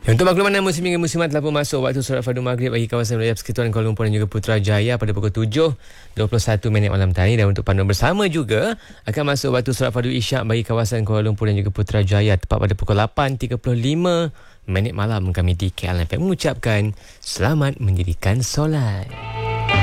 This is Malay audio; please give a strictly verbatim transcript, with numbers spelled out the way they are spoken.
Untuk makluman musim hingga musiman telah pun masuk waktu solat fardu maghrib bagi kawasan wilayah persekutuan Kuala Lumpur dan juga Putrajaya pada pukul tujuh dua puluh satu minit malam tadi. Dan untuk panduan bersama juga akan masuk waktu solat fardu isyak bagi kawasan Kuala Lumpur dan juga Putrajaya tepat pada pukul lapan tiga puluh lima minit malam. Kami di K L F M mengucapkan selamat mendirikan solat.